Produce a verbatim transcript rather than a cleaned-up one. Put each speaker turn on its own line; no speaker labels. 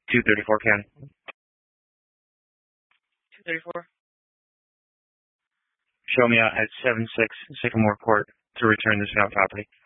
two thirty-four County.
two thirty-four.
Show me out at seven six Sycamore Court to return this found property.